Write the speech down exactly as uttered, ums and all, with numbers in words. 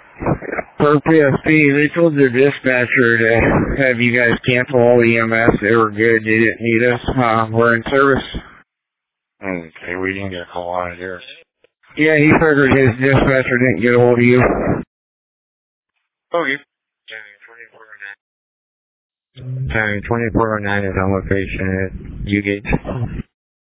For P S P, they told their dispatcher to have you guys cancel all the E M S. They were good. They didn't need us. Uh, we're in service. Okay, we didn't get a call out of here. Yeah, he figured his dispatcher didn't get a hold of you. Okay. Sorry, twenty-four oh nine is on location at U-Gate.